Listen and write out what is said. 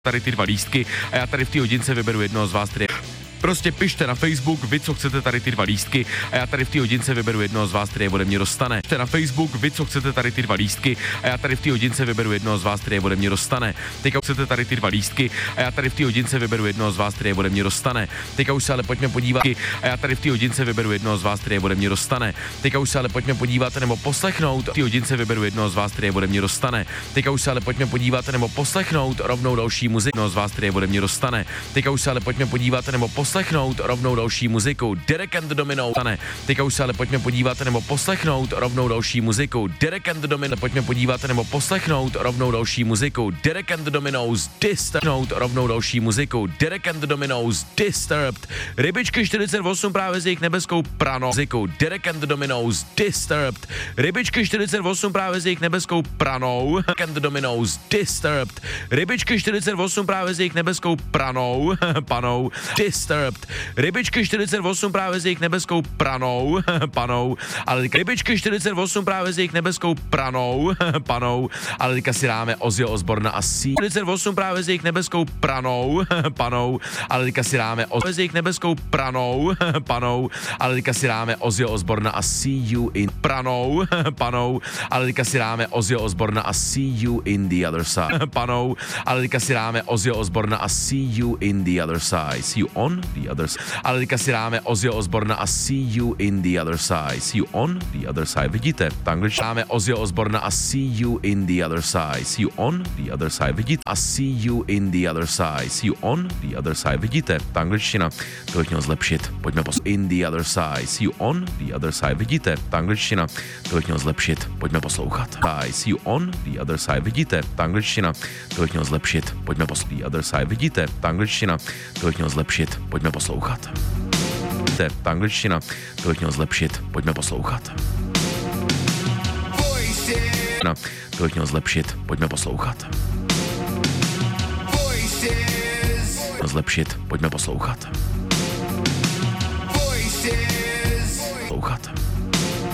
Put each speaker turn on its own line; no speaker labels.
tady ty 2 lístky a já tady v té hodince vyberu jednoho z vás, který... Prostě pište na Facebook, vy co chcete tady ty 2 lístky a já tady v té hodince vyberu jednoho z vás, který je ode mě dostane. Pište na Facebook, vy co chcete tady ty 2 lístky a já tady v té hodince vyberu jednoho z vás, který je ode mě dostane. Teďka chcete tady ty 2 lístky a já tady v té hodince vyberu jednoho z vás, který je ode mě dostane. Teďka už se ale pojďme podívat a já tady v té hodince vyberu jednoho z vás, který je ode mě dostane. Teďka už se ale pojďme podívat nebo poslechnout. V té hodince vyberu jednoho z vás, který je ode mě dostane. Teďka už se ale pojďme podívat nebo poslechnout rovnou další muziku z vás, který je ode mě dostane. Teďka už se ale pojďme podívat nebo poslechnout rovnou další muziku. Derek and the Domino. Teďka už se ale pojďme podívat nebo poslechnout rovnou další muziku. Derek and the Domino. Pojďme podívat nebo poslechnout rovnou další muziku. Derek and the Domino's Disturbed. Rovnou další muziku. Derek and the Domino's Disturbed. Rybičky 48 právě s jejich nebeskou pranou muziku. Derek and the Domino's Disturbed. Rybičky 48 právě s jejich nebeskou pranou. Derek and the Domino's Disturbed. Rybičky 48 právě s jejich nebeskou panou. Disturbed. Rybičky 48 právě s jejich nebeskou panou, ale rybičky 48 právě s jejich nebeskou panou, ale teďka si dáme Ozzy Osbourna a 48 právě s jejich nebeskou panou, ale teďka si dáme Ozzy s jejich nebeskou panou, ale teďka si dáme Ozzy Osbourna a See You in panou, ale teďka si dáme Ozzy Osbourna a See You in the Other Side, panou, ale teďka si dáme Ozzy Osbourna a See You in the Other Side, See You on the Other Side, ale teďka si dáme Ozzy Osbourna a See You in the Other Side, See You on the Other Side, vidíte, ta angličtina, dáme Ozzy Osbourna a See You in the Other Side, See You on the Other Side, vidíte, a See You in the Other Side, See You on the Other Side, vidíte, ta angličtina, to bych měl zlepšit, pojďme poslouchat, in the Other Side, See You on the Other Side, vidíte, ta angličtina, to bych měl zlepšit, pojďme poslouchat, See You on the Other Side, vidíte, ta angličtina, to bych měl zlepšit, pojďme poslouchat, the Other Side, vidíte, ta angličtina, to bych měl zlepšit, pojďme poslouchat. Ta angličtina, to bych měl zlepšit, pojďme poslouchat. To bych měl zlepšit, pojďme poslouchat. Zlepšit, pojďme poslouchat. Poslouchat.